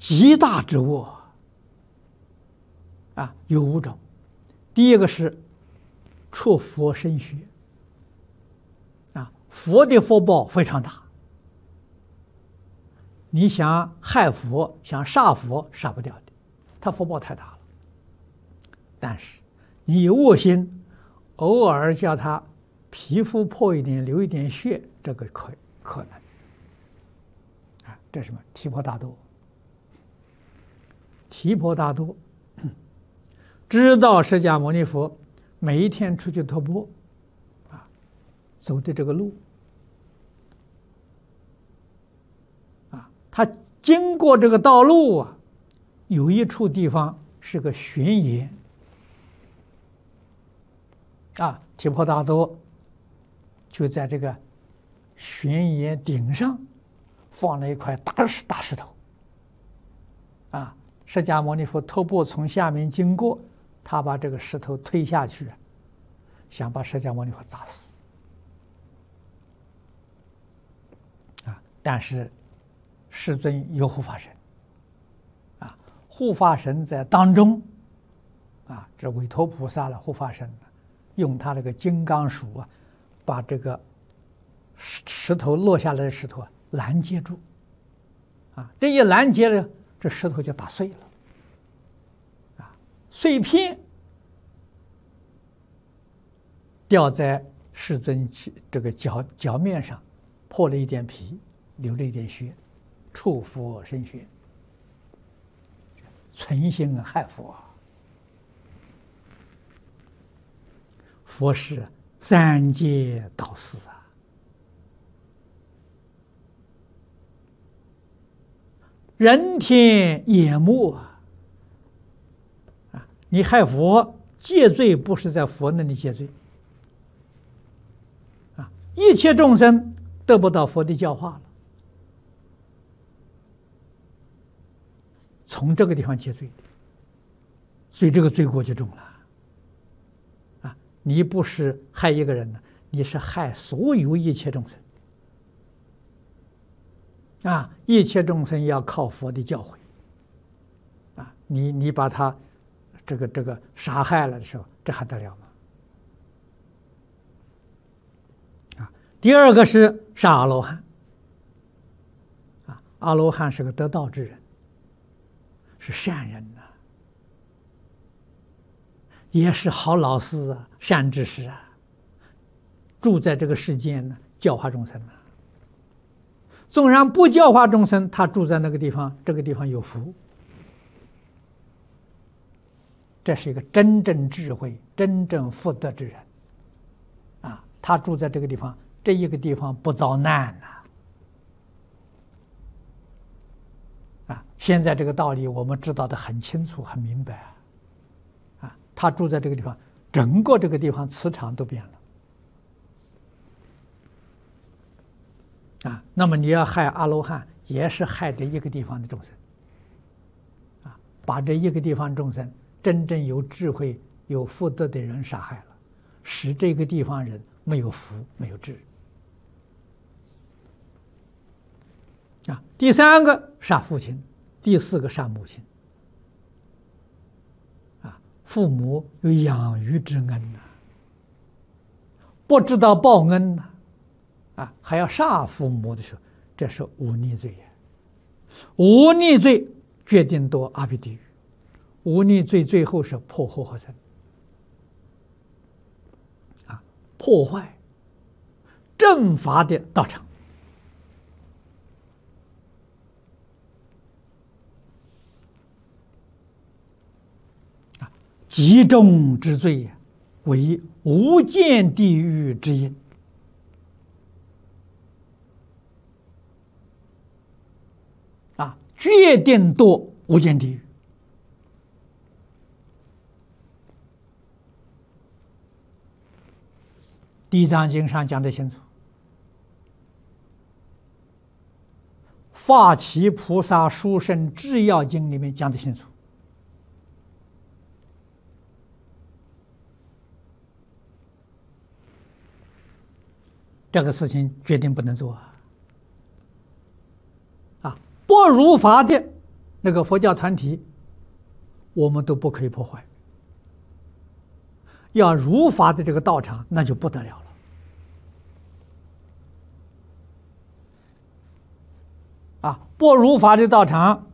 极大之恶啊，有5种。第一个是触佛身血啊，佛的福报非常大，你想害佛、想杀佛，杀不掉的，他福报太大了。但是你有恶心，偶尔叫他皮肤破一点、流一点血，这个可能啊，这是什么？提婆达多。提婆达多知道释迦牟尼佛每一天出去托钵啊，走的这个路啊，他经过这个道路啊，有一处地方是个悬崖啊，提婆达多就在这个悬崖顶上放了一块大石头啊。释迦牟尼佛托钵从下面经过，他把这个石头推下去，想把释迦牟尼佛砸死啊！但是世尊有护法神啊，护法神在当中啊，这韦陀菩萨的护法神用他那个金刚杵啊，把这个石头落下来的石头啊拦截住啊，这一拦截了，这石头就打碎了啊，碎片掉在世尊这个脚面上，破了一点皮，流了一点血，触佛身血，存心害佛。佛是三界导师啊，人天眼目啊！你害佛戒罪，不是在佛那里戒罪啊！一切众生得不到佛的教化了，从这个地方戒罪，所以这个罪过就重了啊！你不是害一个人呢，你是害所有一切众生啊！一切众生要靠佛的教诲啊！你把他这个杀害了的时候，这还得了吗？啊！第二个是杀阿罗汉啊，阿罗汉是个得道之人，是善人呐，也是好老师啊，善知识啊，住在这个世间呢，教化众生啊。纵然不教化众生，他住在那个地方，这个地方有福。这是一个真正智慧、真正福德之人啊！他住在这个地方，这一个地方不遭难呐！啊，现在这个道理我们知道的很清楚、很明白啊！他住在这个地方，整个这个地方磁场都变了。啊，那么你要害阿罗汉，也是害这一个地方的众生，啊，把这一个地方众生真正有智慧、有福德的人杀害了，使这个地方人没有福、没有智。啊，第三个杀父亲，第四个杀母亲。啊，父母有养育之恩呐，不知道报恩呐。啊，还要杀父母的时候，这是忤逆罪呀！忤逆罪决定堕阿鼻地狱，忤逆罪最后是破和合僧啊，破坏正法的道场啊，极重之罪呀，为无间地狱之因。决定堕无间地狱。地藏经上讲得清楚，法起菩萨殊胜制要经里面讲得清楚，这个事情决定不能做啊！不如法的那个佛教团体，我们都不可以破坏。要如法的这个道场，那就不得了了。不如法的道场，